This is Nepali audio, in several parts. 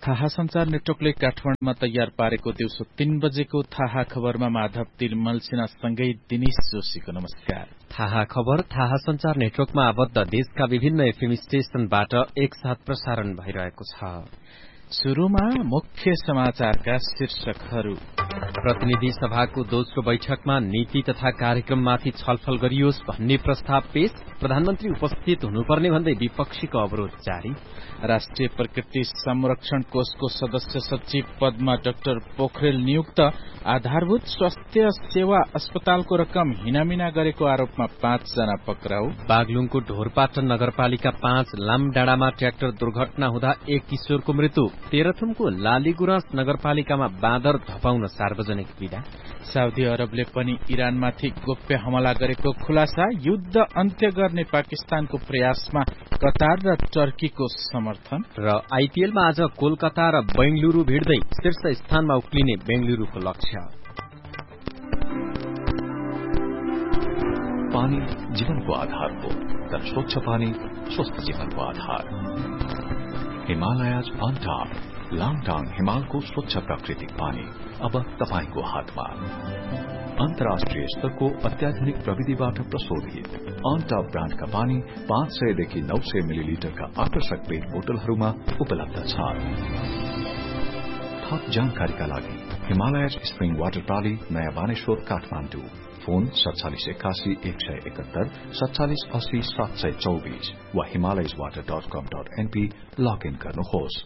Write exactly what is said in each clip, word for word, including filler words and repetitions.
थाहा संचार नेटवर्कले काठमाडौँमा तयार पारेको दिउँसो तीन बजेको थाहा खबरमा माधव तिरमल सिन्हासँगै दिनेश जोशीको नमस्कार। थाहा खबर थाहा संचार नेटवर्कमा आबद्ध देशका विभिन्न एफएम स्टेशनबाट एकसाथ प्रसारण भइरहेको छ। शुरूमा मुख्य समाचारका शीर्षकहरू। प्रतिनिधि सभाको दोस्रो बैठकमा नीति तथा कार्यक्रममाथि छलफल गरियोस् भन्ने प्रस्ताव पेश, प्रधानमन्त्री उपस्थित हुनुपर्ने भन्दै विपक्षीको अवरोध जारी। राष्ट्रिय प्रकृति संरक्षण कोषको सदस्य सचिव पदमा डाक्टर पोखरेल नियुक्त, आधारभूत स्वास्थ्य सेवा अस्पतालको रकम हिनामिना गरेको आरोपमा पाँचजना पक्राउ। बागलुङको ढोरपाटन नगरपालिका पाँच लामडाँडामा ट्र्याक्टर दुर्घटना हुँदा एक किशोरको मृत्यु। तेह्रथुमको लालीगुराँस नगरपालिकामा बाँदर धपाउन सार्वजनिक विदा। साउदी अरबले पनि इरानमाथि गोप्य हमला गरेको खुलासा। युद्ध अन्त्य गर्ने पाकिस्तानको प्रयासमा कतार र टर्कीको समर्थन। र आईपीएलमा आज कोलकाता र बेंगलुरू भिड्दै शीर्ष स्थानमा उक्लिने बेंगलुरूको लक्ष्य। पानी जीवनको आधार हो, तर स्वच्छ पानी स्वस्थ जीवनको आधार। हिमालयज अन टप, लाङटाङ हिमालको स्वच्छ प्राकृतिक पानी अब तपाईको हातमा। अन्तर्राष्ट्रिय स्तरको अत्याधुनिक प्रविधिबाट प्रशोधित अन टप ब्रान्डका पानी पाँच सयदेखि नौ सय मिलिलिटरका आकर्षक पेट बोतलहरूमा उपलब्ध छ। थप जानकारीका लागि हिमालयज स्प्रिङ वाटर प्राली, नयाँ बानेश्वर, काठमाडौँ। फोन सत्तालिस एकासी एक सय एकहत्तर सत्तालिस अस्सी सात सय चौबिस वा हिमालयज वाटर डट कम डट एनपी लगइन गर्नुहोस्।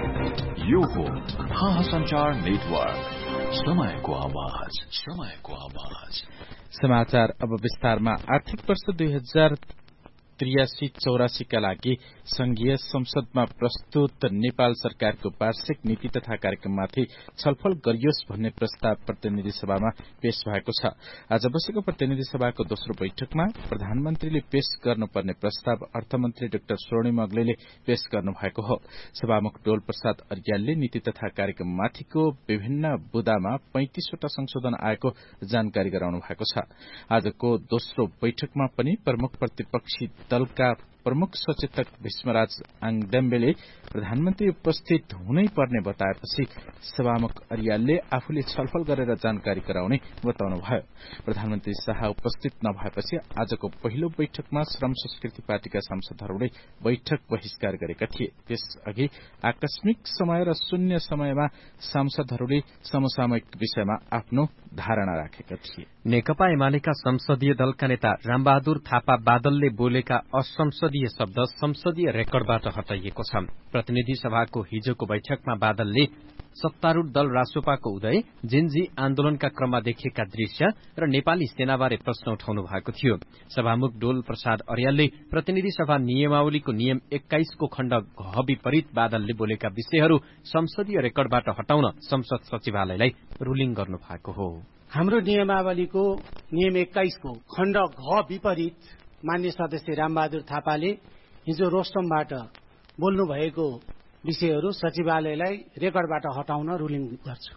यो हो थाहा संचार नेटवर्क, समयको आवाज, समयको आवाज। समाचार अब विस्तारमा। आर्थिक वर्ष दुई हजार त्रियासी चौरासीका लागि संघीय संसदमा प्रस्तुत नेपाल सरकारको वार्षिक नीति तथा कार्यक्रममाथि छलफल गरियोस् भन्ने प्रस्ताव प्रतिनिधि सभामा पेश भएको छ। आज बसेको प्रतिनिधि सभाको दोस्रो बैठकमा प्रधानमन्त्रीले पेश गर्नुपर्ने प्रस्ताव अर्थमन्त्री डाक्टर स्वर्णिम अग्लेले पेश गर्नु भएको हो। सभामुख डोल प्रसाद अर्यालले नीति तथा कार्यक्रममाथिको विभिन्न बुदामा पैंतीसवटा संशोधन आएको जानकारी गराउनु भएको छ। आजको दोस्रो बैठकमा पनि प्रमुख प्रतिपक्षी दलका प्रमुख सचेतक भीष्मराज आङदेम्बेले प्रधानमन्त्री उपस्थित हुनै पर्ने बताएपछि सभामुख अर्यालले आफूले छलफल गरेर जानकारी गराउने बताउनुभयो। प्रधानमन्त्री शाह उपस्थित नभएपछि आजको पहिलो बैठकमा श्रम संस्कृति पार्टीका सांसदहरूले बैठक बहिष्कार गरेका थिए। त्यसअघि आकस्मिक समय र शून्य समयमा सांसदहरूले समसामयिक विषयमा आफ्नो धारणा राखेका थिए। नेकपा एमालेका संसदीय दलका नेता रामबहादुर थापा बादलले बोलेका असंसदीय शब्द संसदीय रेकर्डबाट हटाइएको छ। प्रतिनिधि सभाको हिजोको बैठकमा बादलले सत्तारूढ़ दल रासोपाको उदय, जिन्जी आन्दोलनका क्रममा देखिएका दृश्य र नेपाली सेनाबारे प्रश्न उठाउनु भएको थियो। सभामुख डोल प्रसाद अर्यालले प्रतिनिधि सभा नियमावलीको नियम एक्काइसको खण्ड घ विपरीत बादलले बोलेका विषयहरू संसदीय रेकर्डबाट हटाउन संसद सचिवालयलाई रुलिङ गर्नु भएको हो। हाम्रो नियमावलीको नियम एक्काइसको खण्ड घ विपरीत मान्य सदस्य रामबहादुर थापाले हिजो रोस्टमबाट बोल्नु भएको विषयहरू सचिवालयलाई रेकर्डबाट हटाउन रुलिङ गर्छु।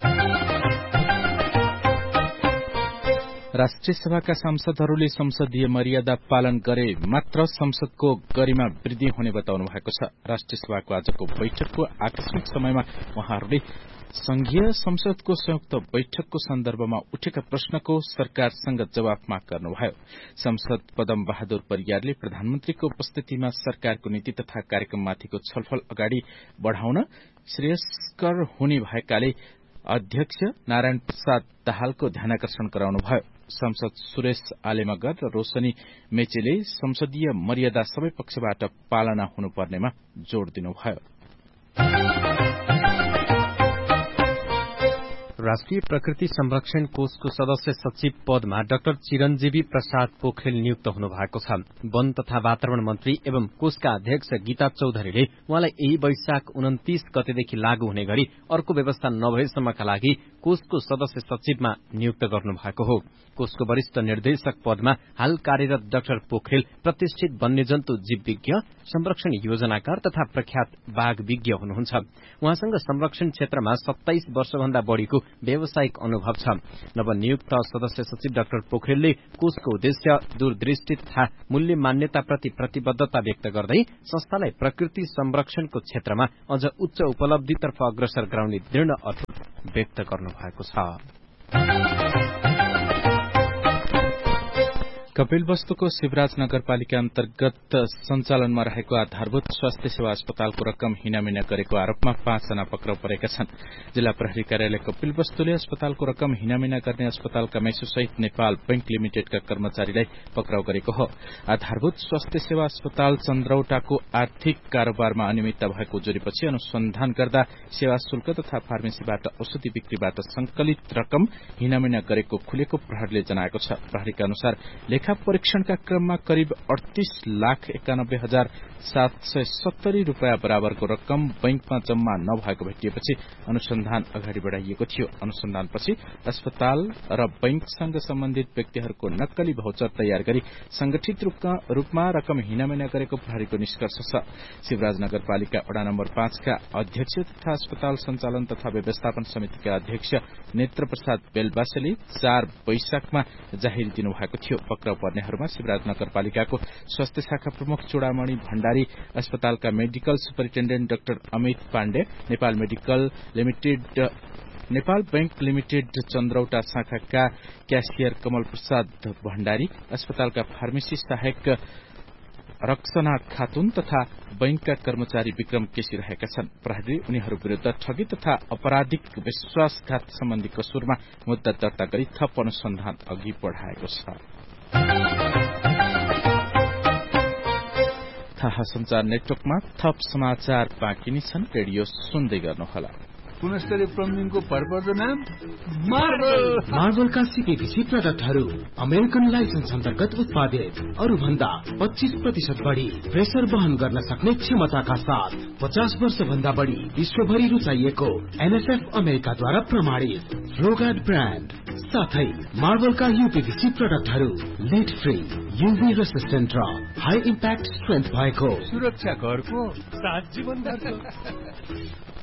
राष्ट्रिय सभाका सांसदहरूले संसदीय मर्यादा पालन गरे मात्र संसदको गरिमा वृद्धि हुने बताउनु भएको छ। राष्ट्रिय सभाको आजको बैठकको आकस्मिक समयमा उहाँहरूले संघीय संसदको संयुक्त बैठकको सन्दर्भमा उठेका प्रश्नको सरकारसँग जवाफ माग गर्नुभयो। सांसद पदम बहादुर परियारले प्रधानमन्त्रीको उपस्थितिमा सरकारको नीति तथा कार्यक्रममाथिको छलफल अगाडि बढ़ाउन श्रेयस्कर हुने भएकाले अध्यक्ष नारायण प्रसाद दाहालको ध्यानाकर्षण गराउनुभयो। सांसद सुरेश आलेमगर र रोशनी मेचेले संसदीय मर्यादा सबै पक्षबाट पालना हुनुपर्नेमा जोड़ दिनुभयो। राष्ट्रिय प्रकृति संरक्षण कोषको सदस्य सचिव पदमा डाक्टर चिरञ्जीवी प्रसाद पोखरेल नियुक्त हुनु भएको छ। वन तथा वातावरण मन्त्री एवं कोषका अध्यक्ष गीता चौधरीले उहाँलाई यही वैशाख उन्तीस गतेदेखि लागू हुने गरी अर्को व्यवस्था नभएसम्मका लागि कोषको सदस्य सचिवमा नियुक्त गर्नु भएको हो। कोषको वरिष्ठ निर्देशक पदमा हाल कार्यरत डाक्टर पोखरेल प्रतिष्ठित वन्यजन्तु जीवविज्ञ, संरक्षण योजनाकार तथा प्रख्यात बाघ विज्ञ हुनुहुन्छ। उहाँसँग संरक्षण क्षेत्रमा सत्ताइस वर्षभन्दा बढ़ीको व्यावसायिक अनुभव छ। नवनियुक्त सदस्य सचिव डाक्टर पोखरेलले कोषको उद्देश्य, दूरदृष्टि तथा मूल्य मान्यताप्रति प्रतिबद्धता व्यक्त गर्दै संस्थालाई प्रकृति संरक्षणको क्षेत्रमा अझ उच्च उपलब्धितर्फ अग्रसर गराउने दृढ अठोट व्यक्त गर्नुभएको छ। कपिलवस्तुको शिवराज नगरपालिका अन्तर्गत सञ्चालनमा रहेको आधारभूत स्वास्थ्य सेवा अस्पतालको रकम हिनामिना गरेको आरोपमा पाँचजना पक्राउ परेका छन्। जिल्ला प्रहरी कार्यालय कपिलवस्तुले अस्पतालको रकम हिनामिना गर्ने अस्पतालका मेसोसहित नेपाल बैंक लिमिटेडका कर्मचारीलाई पक्राउ गरेको हो। आधारभूत स्वास्थ्य सेवा अस्पताल चन्द्रौटाको आर्थिक कारोबारमा अनियमितता भएको उजुरीपछि अनुसन्धान गर्दा सेवा शुल्क तथा फार्मेसीबाट औषधि बिक्रीबाट संकलित रकम हिनामिना गरेको खुलेको प्रहरीले जनाएको छ। प्रहरीका अनुसार लेखा परीक्षणका क्रममा करिब अडतीस लाख एकानब्बे हजार सात सय सत्तरी रूपियाँ बराबरको रकम बैंकमा जम्मा नभएको भेटिएपछि अनुसन्धान अगाडि बढ़ाइएको थियो। अनुसन्धानपछि अस्पताल र बैंकसँग सम्बन्धित व्यक्तिहरूको नक्कली भाउचर तयार गरी संगठित रूपमा रकम हिनामिना गरेको प्रहरीको निष्कर्ष छ। शिवराज नगरपालिका वडा नम्बर पाँचका अध्यक्ष तथा अस्पताल सञ्चालन तथा व्यवस्थापन समितिका अध्यक्ष नेत्र प्रसाद बेलबासेले चार वैशाखमा जाहेर दिनुभएको थियो। पक्राउ पर्नेहरूमा शिवराज नगरपालिकाको स्वास्थ्य शाखा प्रमुख चूडामणि भण्डारी, अस्पतालका medical superintendent doctor Amit Pandey, Nepal medical limited Nepal bank limited Chandrauta शाखाका क्यासियर कमल प्रसाद भण्डारी, अस्पतालका फार्मेसी सहायक रक्सना खातुन तथा बैंकका कर्मचारी विक्रम केसी रहेका छन्। प्रहरीले उनीहरू विरूद्ध ठगी तथा अपराधिक विश्वासघात सम्बन्धी कसुरमा मुद्दा दर्ता गरी थप अनुसन्धान अघि बढ़ाएको छ। थाहा संचार नेटवर्कमा थप समाचार बाँकी नै छन्। रेडियो सुन्दै गर्नुहोला। गुणस्तरीय प्लम्बिङको भरपर्दो नाम मार्बल। मार्बलका सीपीभीसी प्रडक्टहरू अमेरिकन लाइसेन्स अन्तर्गत उत्पादित, अरू भन्दा पच्चीस प्रतिशत बढ़ी प्रेसर वहन गर्न सक्ने क्षमताका साथ पचास वर्ष भन्दा बढ़ी विश्वभरि रुचाइएको एनएसएफ अमेरिकाद्वारा प्रमाणित रोगार्ड ब्रान्ड साथै मार्बलका यूपीभीसी प्रडक्टहरू लिड फ्री, यूभी रेसिस्टेन्ट र हाई इम्प्याक्ट स्ट्रेन्थ भएको सुरक्षा घरको सात जीवन